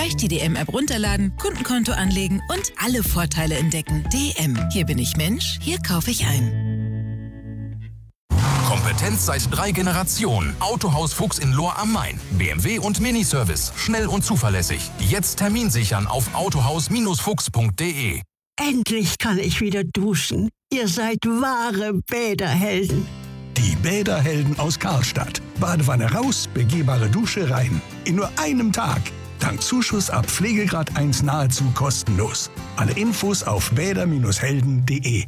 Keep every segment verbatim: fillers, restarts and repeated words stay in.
Gleich die D M-App runterladen, Kundenkonto anlegen und alle Vorteile entdecken. D M. Hier bin ich Mensch, hier kaufe ich ein. Kompetenz seit drei Generationen. Autohaus Fuchs in Lohr am Main. B M W und Miniservice. Schnell und zuverlässig. Jetzt Termin sichern auf autohaus Fuchs punkt de. Endlich kann ich wieder duschen. Ihr seid wahre Bäderhelden. Die Bäderhelden aus Karlstadt. Badewanne raus, begehbare Dusche rein. In nur einem Tag. Dank Zuschuss ab Pflegegrad eins nahezu kostenlos. Alle Infos auf bäder helden punkt de.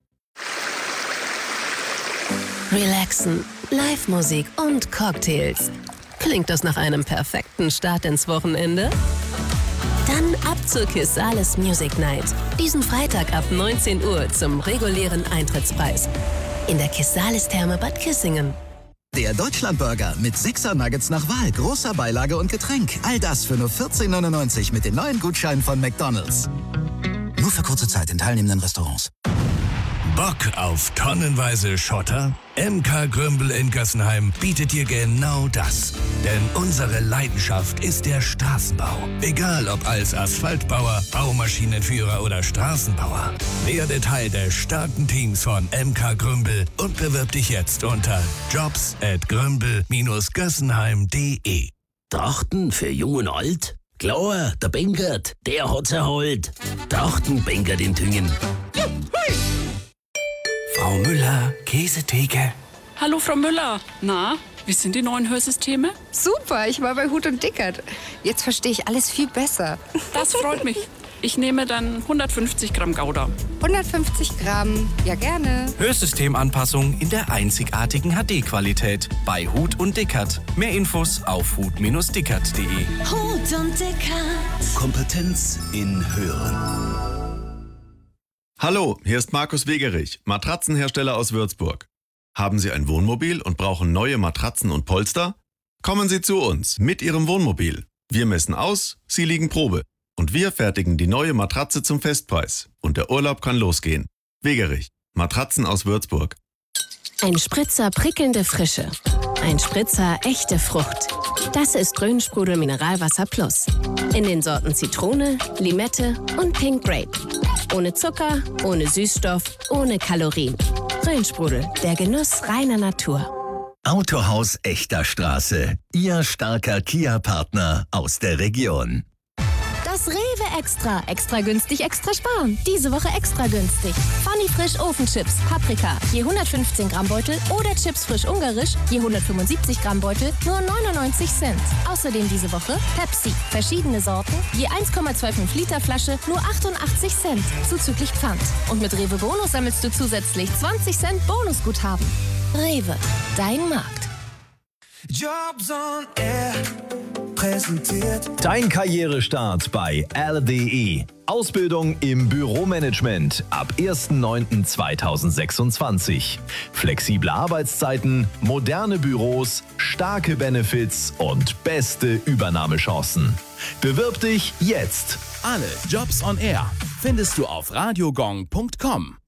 Relaxen, Live-Musik und Cocktails. Klingt das nach einem perfekten Start ins Wochenende? Dann ab zur Kissales Music Night. Diesen Freitag ab neunzehn Uhr zum regulären Eintrittspreis. In der Kissales Therme Bad Kissingen. Der Deutschlandburger mit sechser Nuggets nach Wahl, großer Beilage und Getränk. All das für nur vierzehn neunundneunzig mit den neuen Gutscheinen von McDonald's. Nur für kurze Zeit in teilnehmenden Restaurants. Bock auf tonnenweise Schotter? M K Grümbel in Gössenheim bietet dir genau das. Denn unsere Leidenschaft ist der Straßenbau. Egal ob als Asphaltbauer, Baumaschinenführer oder Straßenbauer. Werde Teil des starken Teams von M K Grümbel und bewirb dich jetzt unter jobs at grümbel gössenheim punkt de. Trachten für Jung und Alt? Klar, der Benkert, der hat's erholt. Trachten Benkert in Tüngen. Frau Müller, Käsetheke. Hallo Frau Müller. Na, wie sind die neuen Hörsysteme? Super, ich war bei Hut und Dickert. Jetzt verstehe ich alles viel besser. Das freut mich. Ich nehme dann hundertfünfzig Gramm Gouda. hundertfünfzig Gramm, ja gerne. Hörsystemanpassung in der einzigartigen H D-Qualität bei Hut und Dickert. Mehr Infos auf hut dickert punkt de. Hut und Dickert. Kompetenz in Hören. Hallo, hier ist Markus Wegerich, Matratzenhersteller aus Würzburg. Haben Sie ein Wohnmobil und brauchen neue Matratzen und Polster? Kommen Sie zu uns mit Ihrem Wohnmobil. Wir messen aus, Sie liegen Probe. Und wir fertigen die neue Matratze zum Festpreis. Und der Urlaub kann losgehen. Wegerich, Matratzen aus Würzburg. Ein Spritzer prickelnde Frische. Ein Spritzer echte Frucht. Das ist Grünsprudel Mineralwasser Plus. In den Sorten Zitrone, Limette und Pink Grape. Ohne Zucker, ohne Süßstoff, ohne Kalorien. Grünsprudel, der Genuss reiner Natur. Autohaus Echter Straße. Ihr starker Kia-Partner aus der Region. Das Rewe Extra. Extra günstig, extra sparen. Diese Woche extra günstig. Funny Frisch Ofenchips, Paprika, je hundertfünfzehn Gramm Beutel oder Chips frisch ungarisch, je hundertfünfundsiebzig Gramm Beutel, nur neunundneunzig Cent. Außerdem diese Woche Pepsi, verschiedene Sorten, je eins Komma fünfundzwanzig Liter Flasche, nur achtundachtzig Cent, zuzüglich Pfand. Und mit Rewe Bonus sammelst du zusätzlich zwanzig Cent Bonusguthaben. Rewe, dein Markt. Jobs on Air präsentiert Dein Karrierestart bei R W E. Ausbildung im Büromanagement ab ersten neunten zweitausendsechsundzwanzig. Flexible Arbeitszeiten, moderne Büros, starke Benefits und beste Übernahmechancen. Bewirb dich jetzt. Alle Jobs on Air findest du auf radiogong punkt com.